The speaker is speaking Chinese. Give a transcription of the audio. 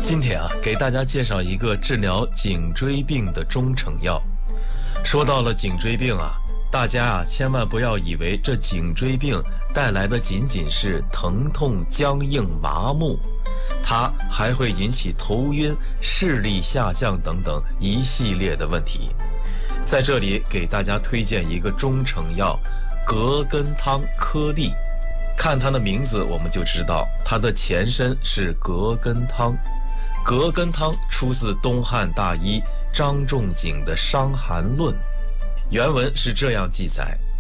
今天给大家介绍一个治疗颈椎病的中成药。说到了颈椎病大家千万不要以为这颈椎病带来的仅仅是疼痛、僵硬、麻木，它还会引起头晕、视力下降等等一系列的问题。在这里给大家推荐一个中成药葛根汤颗粒。看它的名字我们就知道它的前身是葛根汤。葛根汤出自东汉大医张仲景的《伤寒论》，原文是这样记载：